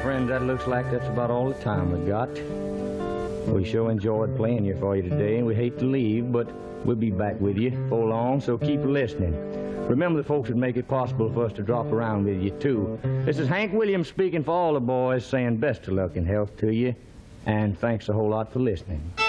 friends, that looks like that's about all the time we got. We sure enjoyed playing here for you today, and we hate to leave, but we'll be back with you before long, so keep listening. Remember the folks that make it possible for us to drop around with you, too. This is Hank Williams speaking for all the boys, saying best of luck and health to you, and thanks a whole lot for listening.